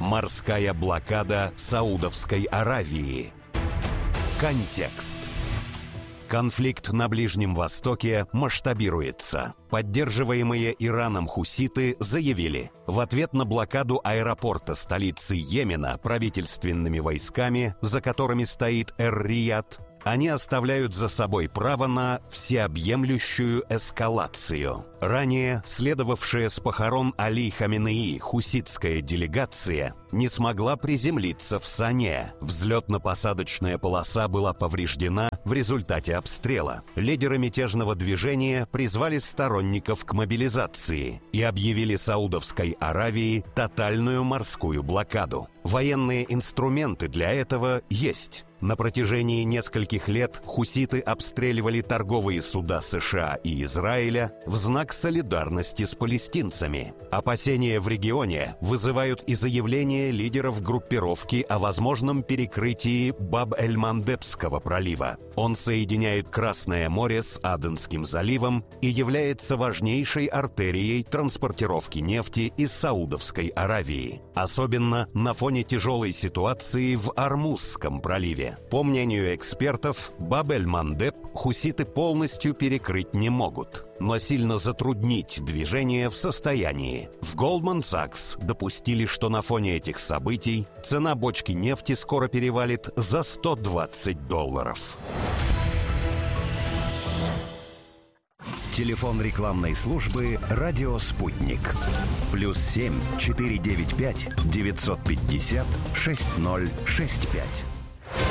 Морская блокада Саудовской Аравии. Контекст. Конфликт на Ближнем Востоке масштабируется. Поддерживаемые Ираном хуситы заявили, в ответ на блокаду аэропорта столицы Йемена правительственными войсками, за которыми стоит Эр-Рияд, они оставляют за собой право на всеобъемлющую эскалацию. Ранее следовавшая с похорон Али Хаменеи хуситская делегация не смогла приземлиться в Сане. Взлетно-посадочная полоса была повреждена в результате обстрела. Лидеры мятежного движения призвали сторонников к мобилизации и объявили Саудовской Аравии тотальную морскую блокаду. Военные инструменты для этого есть. На протяжении нескольких лет хуситы обстреливали торговые суда США и Израиля в знак солидарности с палестинцами. Опасения в регионе вызывают и заявления лидеров группировки о возможном перекрытии Баб-эль-Мандебского пролива. Он соединяет Красное море с Аденским заливом и является важнейшей артерией транспортировки нефти из Саудовской Аравии, особенно на фоне тяжелой ситуации в Ормузском проливе. По мнению экспертов, Баб-эль-Мандеб хуситы полностью перекрыть не могут, но сильно затруднить движение в состоянии. В Goldman Sachs допустили, что на фоне этих событий цена бочки нефти скоро перевалит за $120. Телефон рекламной службы «Радио Спутник». +7 495 950 6065.